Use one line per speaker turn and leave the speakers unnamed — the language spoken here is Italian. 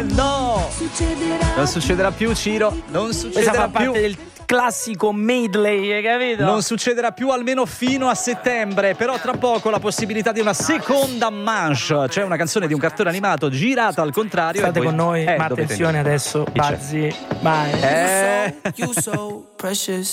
No, non succederà più, Ciro. Non
Questa
succederà
fa
più.
parte del classico medley, hai capito?
Non succederà più almeno fino a settembre, però tra poco la possibilità di una seconda manche, cioè una canzone di un cartone animato girata al contrario.
State
e voi-
con noi, ma
dovete
attenzione
dire.
adesso,
Chi c'è?
Bazzi, vai.
You so precious.